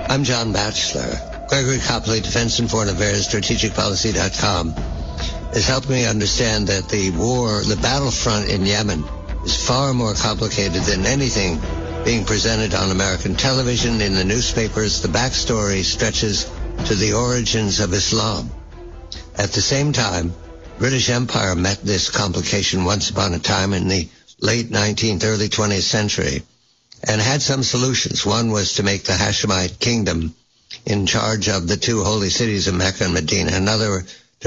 I'm John Batchelor. Gregory Copley, Defense and Foreign Affairs, strategicpolicy.com, has helped me understand that the battlefront in Yemen is far more complicated than anything being presented on American television, in the newspapers. The backstory stretches to the origins of Islam. At the same time, British Empire met this complication once upon a time in the late 19th, early 20th century, and had some solutions. One was to make the Hashemite kingdom in charge of the two holy cities of Mecca and Medina. Another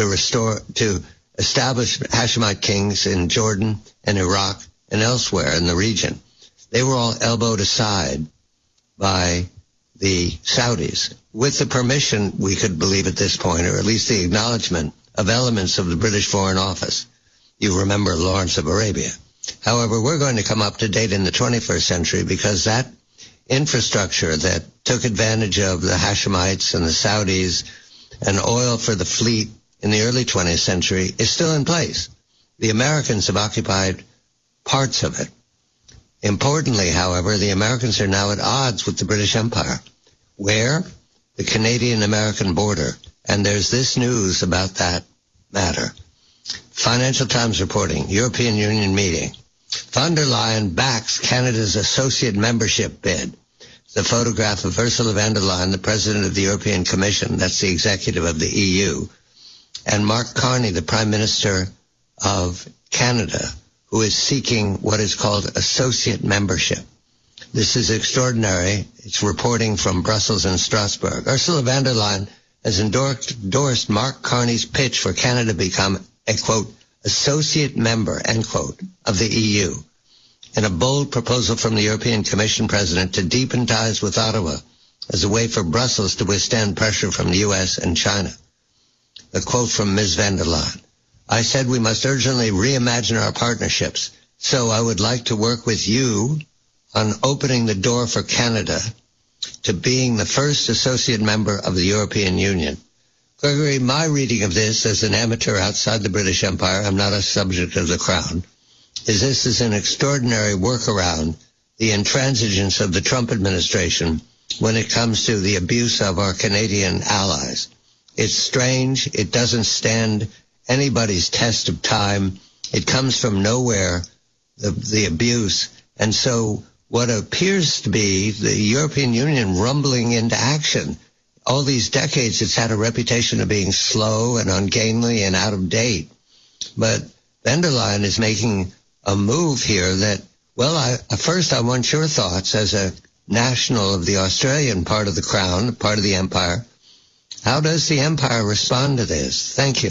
to establish Hashemite kings in Jordan and Iraq and elsewhere in the region. They were all elbowed aside by the Saudis, with the permission, we could believe at this point, or at least the acknowledgement of elements of the British Foreign Office. You remember Lawrence of Arabia. However, we're going to come up to date in the 21st century because that infrastructure that took advantage of the Hashemites and the Saudis and oil for the fleet in the early 20th century is still in place. The Americans have occupied parts of it. Importantly, however, the Americans are now at odds with the British Empire. Where? The Canadian-American border. And there's this news about that matter. Financial Times reporting, European Union meeting. Von der Leyen backs Canada's associate membership bid. The photograph of Ursula von der Leyen, the president of the European Commission, that's the executive of the EU, and Mark Carney, the Prime Minister of Canada, who is seeking what is called associate membership. This is extraordinary. It's reporting from Brussels and Strasbourg. Ursula von der Leyen has endorsed Mark Carney's pitch for Canada to become a, quote, associate member, end quote, of the EU, in a bold proposal from the European Commission President to deepen ties with Ottawa as a way for Brussels to withstand pressure from the U.S. and China. A quote from Ms. von der Leyen. I said we must urgently reimagine our partnerships, so I would like to work with you on opening the door for Canada to being the first associate member of the European Union. Gregory, my reading of this as an amateur outside the British Empire, I'm not a subject of the Crown, is this is an extraordinary workaround, the intransigence of the Trump administration when it comes to the abuse of our Canadian allies. It's strange. It doesn't stand anybody's test of time. It comes from nowhere, the abuse. And so what appears to be the European Union rumbling into action, all these decades it's had a reputation of being slow and ungainly and out of date. But von der Leyen is making a move here that, well, first I want your thoughts as a national of the Australian part of the Crown, part of the Empire. How does the Empire respond to this? Thank you.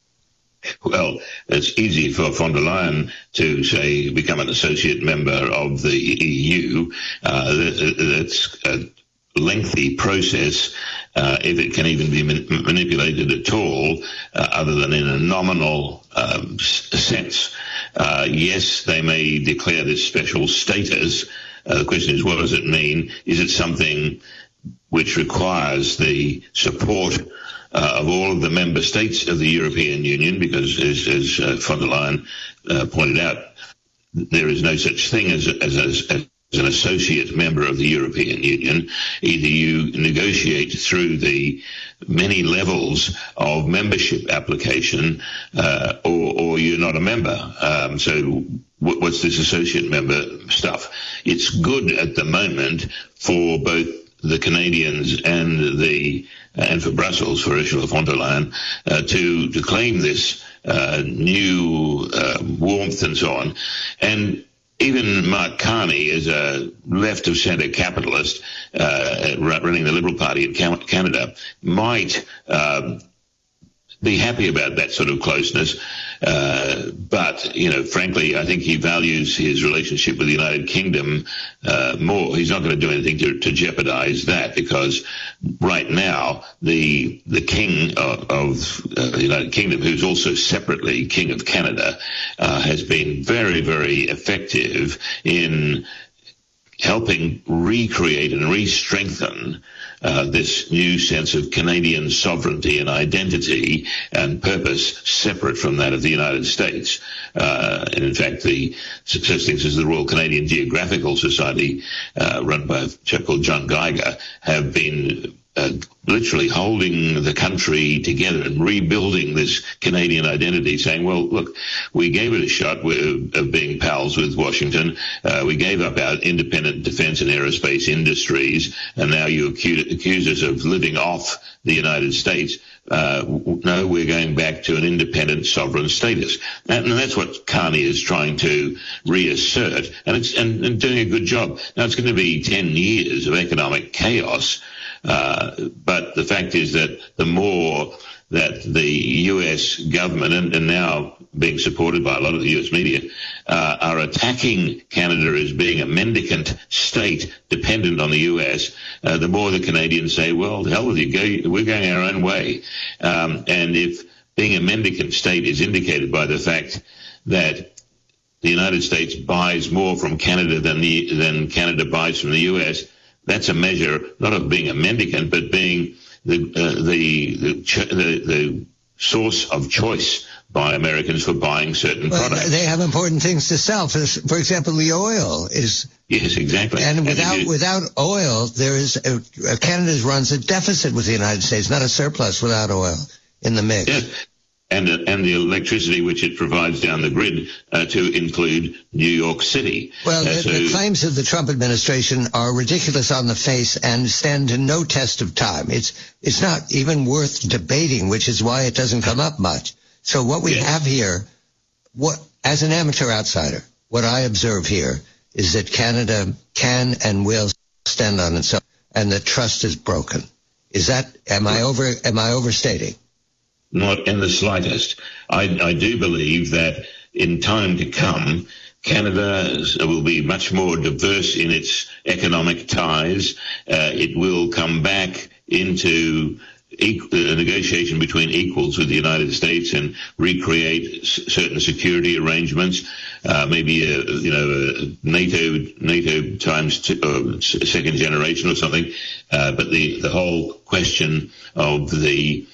Well, it's easy for von der Leyen to say become an associate member of the EU. That's a lengthy process, if it can even be manipulated at all, other than in a nominal sense. Yes, they may declare this special status. The question is, what does it mean? Is it something which requires the support of all of the member states of the European Union? Because, as von der Leyen pointed out, there is no such thing as an associate member of the European Union. Either you negotiate through the many levels of membership application, or you're not a member. So what's this associate member stuff? It's good at the moment for both the Canadians and for Brussels, for Ursula von der Leyen, to claim this new warmth and so on. And even Mark Carney, as a left-of-centre capitalist running the Liberal Party in Canada, might be happy about that sort of closeness. But, frankly, I think he values his relationship with the United Kingdom more. He's not going to do anything to jeopardize that, because right now the king of the United Kingdom, who's also separately king of Canada, has been very, very effective in helping recreate and re-strengthen this new sense of Canadian sovereignty and identity and purpose separate from that of the United States. And in fact, the such things as the Royal Canadian Geographical Society, run by a chap called John Geiger, have been literally holding the country together and rebuilding this Canadian identity, saying, well, look, we gave it a shot of being pals with Washington. We gave up our independent defense and aerospace industries, and now you accuse us of living off the United States. No, we're going back to an independent sovereign status. And that's what Carney is trying to reassert, and doing a good job. Now, it's going to be 10 years of economic chaos, but the fact is that the more that the U.S. government, and now being supported by a lot of the U.S. media, are attacking Canada as being a mendicant state dependent on the U.S., the more the Canadians say, well, the hell with you, we're going our own way. And if being a mendicant state is indicated by the fact that the United States buys more from Canada than Canada buys from the U.S., that's a measure not of being a mendicant, but being the source of choice by Americans for buying certain products. They have important things to sell. For example, the oil is... Yes, exactly. And without oil, there is Canada runs a deficit with the United States, not a surplus without oil in the mix. Yes. And the electricity which it provides down the grid to include New York City. Well, the claims of the Trump administration are ridiculous on the face and stand to no test of time. It's not even worth debating, which is why it doesn't come up much. So what we have here, as an amateur outsider, what I observe here is that Canada can and will stand on itself, and the trust is broken. Am I overstating? Not in the slightest. I do believe that in time to come, Canada will be much more diverse in its economic ties. It will come back into a negotiation between equals with the United States and recreate certain security arrangements, maybe a NATO times two, or second generation or something. But the whole question of the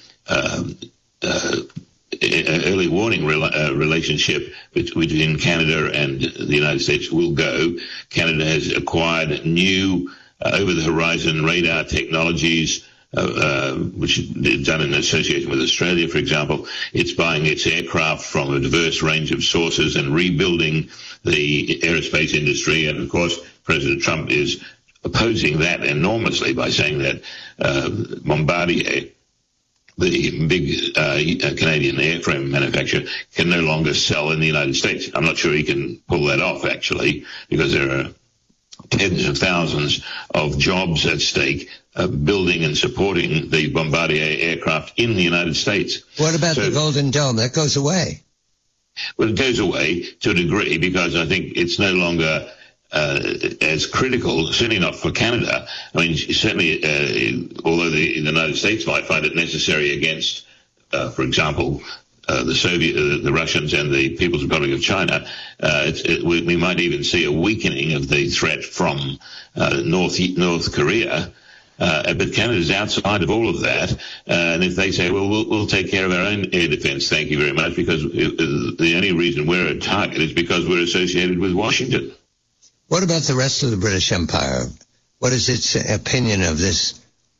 early warning relationship between Canada and the United States will go. Canada has acquired new over-the-horizon radar technologies, which is done in association with Australia, for example. It's buying its aircraft from a diverse range of sources and rebuilding the aerospace industry. And, of course, President Trump is opposing that enormously by saying that Bombardier, the big Canadian airframe manufacturer, can no longer sell in the United States. I'm not sure he can pull that off, actually, because there are tens of thousands of jobs at stake building and supporting the Bombardier aircraft in the United States. What about the Golden Dome? That goes away. Well, it goes away to a degree because I think it's no longer as critical, certainly not for Canada. I mean, certainly, although the United States might find it necessary against, for example, the Russians and the People's Republic of China, we might even see a weakening of the threat from North Korea. But Canada's outside of all of that, and if they say, well, we'll take care of our own air defense, thank you very much, because the only reason we're a target is because we're associated with Washington. What about the rest of the British Empire? What is its opinion of this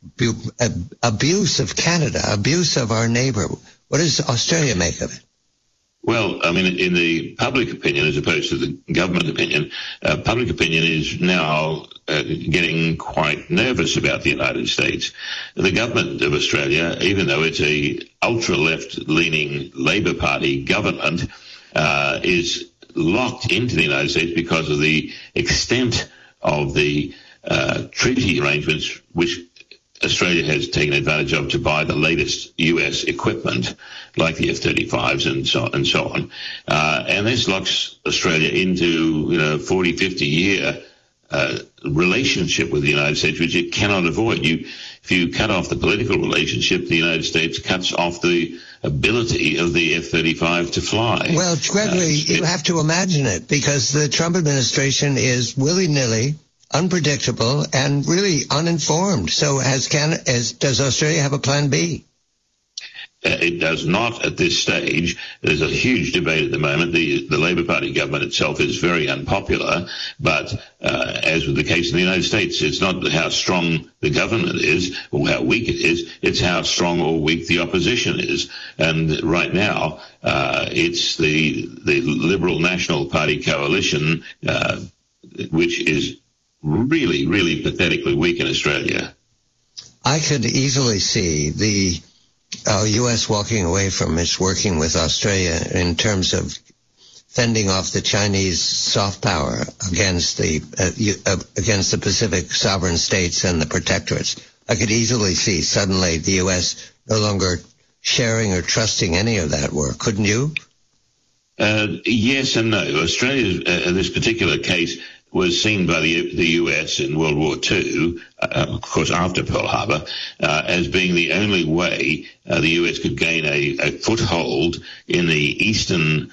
abuse of Canada, abuse of our neighbor? What does Australia make of it? Well, I mean, in the public opinion, as opposed to the government opinion, public opinion is now getting quite nervous about the United States. The government of Australia, even though it's a ultra-left-leaning Labor Party government, is locked into the United States because of the extent of the treaty arrangements which Australia has taken advantage of to buy the latest U.S. equipment, like the F-35s and so on. And this locks Australia into, 40, 50-year relationship with the United States, which it cannot avoid. If you cut off the political relationship, the United States cuts off the ability of the F-35 to fly. Well, Gregory, you have to imagine it, because the Trump administration is willy-nilly unpredictable and really uninformed. So does Australia have a plan B? It does not at this stage. There's a huge debate at the moment. The Labor Party government itself is very unpopular, but as with the case in the United States, it's not how strong the government is or how weak it is, it's how strong or weak the opposition is. And right now, it's the Liberal National Party coalition, which is really, really pathetically weak in Australia. I could easily see the U.S. walking away from its working with Australia in terms of fending off the Chinese soft power against the Pacific sovereign states and the protectorates. I could easily see suddenly the U.S. no longer sharing or trusting any of that work. Couldn't you? Yes and no. Australia, in this particular case, was seen by the U.S. in World War II, of course after Pearl Harbor, as being the only way the U.S. could gain a foothold in the eastern,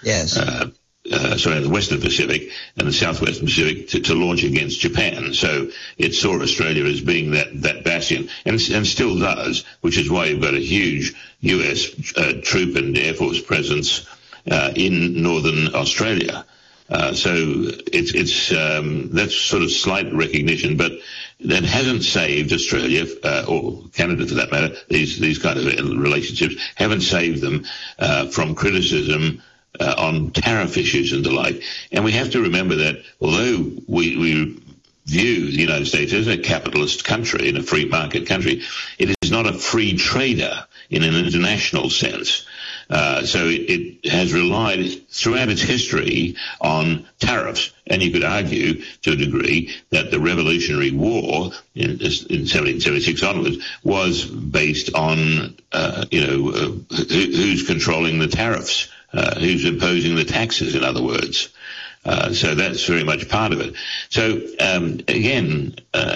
the western Pacific and the southwestern Pacific to launch against Japan. So it saw Australia as being that bastion, and still does, which is why you've got a huge U.S. troop and Air Force presence in northern Australia. So it's that's sort of slight recognition, but that hasn't saved Australia or Canada for that matter. These kind of relationships haven't saved them from criticism on tariff issues and the like. And we have to remember that although we view the United States as a capitalist country and a free market country, it is not a free trader in an international sense. So it has relied throughout its history on tariffs. And you could argue to a degree that the Revolutionary War in 1776 onwards was based on, who's controlling the tariffs, who's imposing the taxes, in other words. So that's very much part of it. So, again,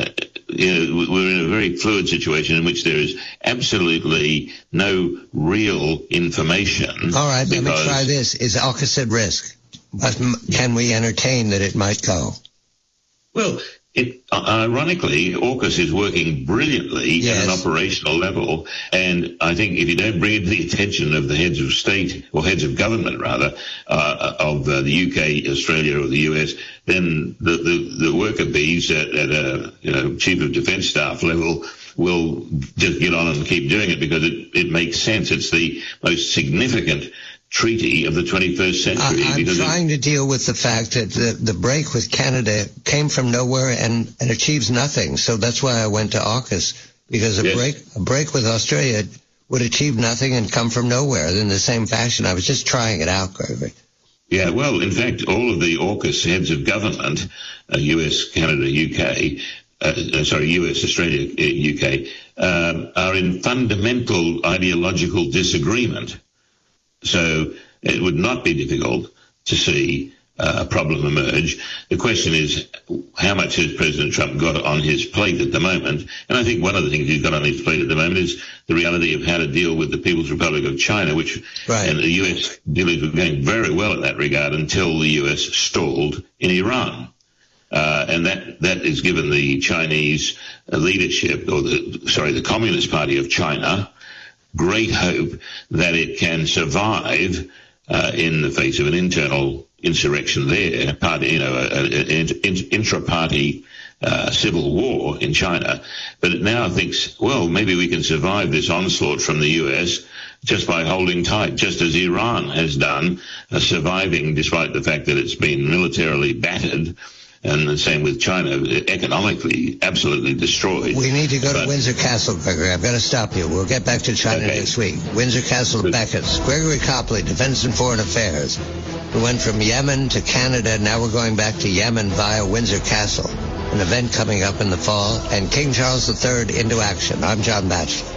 we're in a very fluid situation in which there is absolutely no real information. All right, let me try this. Is AUKUS at risk? But can we entertain that it might go? Well, ironically, AUKUS is working brilliantly at an operational level, and I think if you don't bring it to the attention of the heads of state, or heads of government rather, of the UK, Australia, or the US, then the worker bees at a chief of defence staff level will just get on and keep doing it because it makes sense. It's the most significant treaty of the 21st century. I'm trying to deal with the fact that the break with Canada came from nowhere and achieves nothing. So that's why I went to AUKUS, because a break with Australia would achieve nothing and come from nowhere in the same fashion. I was just trying it out, Gregory. Yeah, well, in fact, all of the AUKUS heads of government, US, Canada, UK, US, Australia, UK, are in fundamental ideological disagreement. So it would not be difficult to see a problem emerge. The question is, how much has President Trump got on his plate at the moment? And I think one of the things he's got on his plate at the moment is the reality of how to deal with the People's Republic of China, which and the US dealings were going very well in that regard until the US stalled in Iran. And that is given the Chinese leadership, or the Communist Party of China, great hope that it can survive in the face of an internal insurrection there, intra-party civil war in China. But it now thinks, well, maybe we can survive this onslaught from the US just by holding tight, just as Iran has done, surviving despite the fact that it's been militarily battered. And the same with China, economically absolutely destroyed. We need to go to Windsor Castle, Gregory. I've got to stop you. We'll get back to China next week. Windsor Castle, Beckett's. Gregory Copley, Defense and Foreign Affairs. We went from Yemen to Canada. Now we're going back to Yemen via Windsor Castle, an event coming up in the fall, and King Charles III into action. I'm John Batchelor.